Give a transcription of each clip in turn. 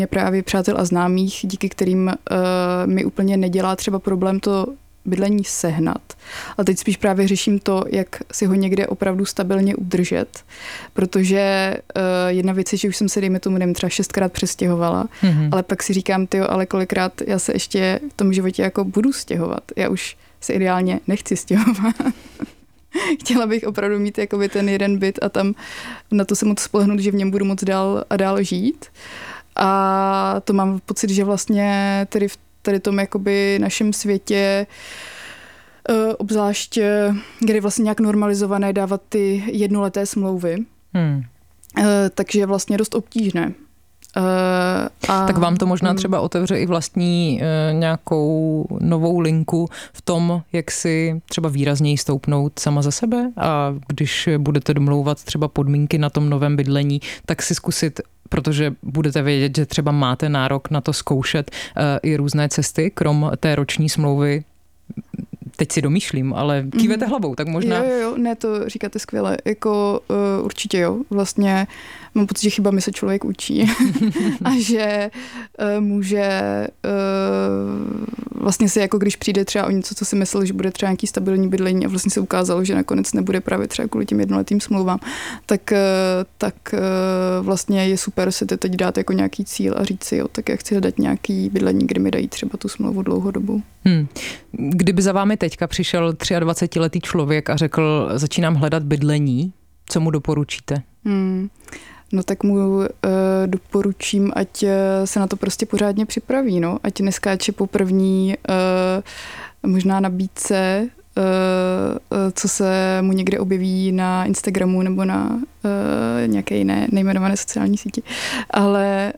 Je právě přátel a známých, díky kterým mi úplně nedělá třeba problém to bydlení sehnat. A teď spíš právě řeším to, jak si ho někde opravdu stabilně udržet, protože jedna věc je, že už jsem se, dejme tomu, nevím, třeba 6krát přestěhovala, ale pak si říkám, ale kolikrát já se ještě v tom životě jako budu stěhovat. Já už se ideálně nechci stěhovat. Chtěla bych opravdu mít jakoby ten jeden byt a tam na to se moc spolehnout, že v něm budu moc dál a dál žít. A to mám pocit, že vlastně tedy v tady tom jakoby našem světě, obzvlášť, kdy je vlastně nějak normalizované dávat ty jednoleté smlouvy, takže je vlastně dost obtížné. Tak vám to možná třeba otevře i vlastní nějakou novou linku v tom, jak si třeba výrazněji stoupnout sama za sebe a když budete domlouvat třeba podmínky na tom novém bydlení, tak si zkusit, protože budete vědět, že třeba máte nárok na to zkoušet i různé cesty, krom té roční smlouvy. Teď si domýšlím, ale kývete hlavou, tak možná... Jo, ne, to říkáte skvěle. Jako určitě jo. Vlastně mám pocit, že chybami se člověk učí a že může vlastně se jako když přijde třeba o něco, co si myslel, že bude třeba nějaký stabilní bydlení a vlastně se ukázalo, že nakonec nebude právě třeba kvůli těm jednoletým smlouvám, tak vlastně je super si teď dát jako nějaký cíl a říct si, jo, tak já chci hledat nějaký bydlení, kde mi dají třeba tu smlouvu dlouhodobu. Kdyby za vámi teďka přišel 23letý člověk a řekl, začínám hledat bydlení, co mu doporučíte? No tak mu doporučím, ať se na to prostě pořádně připraví, no. Ať neskáče po první možná nabídce, co se mu někde objeví na Instagramu nebo na nějaké jiné nejmenované sociální síti. Ale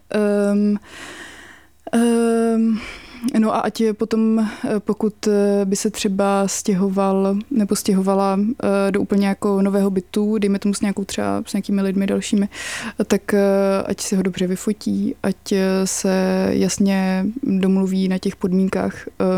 no a ať potom, pokud by se třeba stěhoval nebo stěhovala do úplně jako nového bytu, dejme tomu s nějakými lidmi dalšími, tak ať si ho dobře vyfotí, ať se jasně domluví na těch podmínkách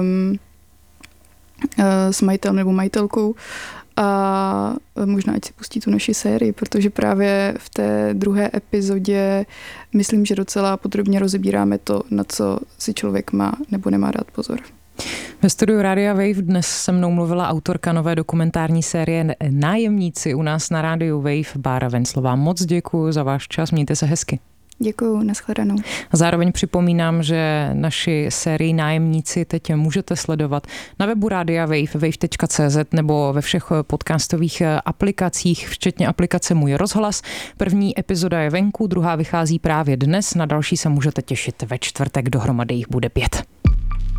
s majitelem nebo majitelkou a možná ať si pustí tu naši sérii, protože právě v té druhé epizodě myslím, že docela podrobně rozebíráme to, na co si člověk má nebo nemá dát pozor. Ve studiu Rádia Wave dnes se mnou mluvila autorka nové dokumentární série Nájemníci u nás na Rádiu Wave, Bára Venclová. Moc děkuji za váš čas, mějte se hezky. Děkuju, nashledanou. Zároveň připomínám, že naši sérii Nájemníci teď můžete sledovat na webu Rádia Wave, wave.cz nebo ve všech podcastových aplikacích, včetně aplikace Můj rozhlas. První epizoda je venku, druhá vychází právě dnes, na další se můžete těšit ve čtvrtek, dohromady jich bude 5.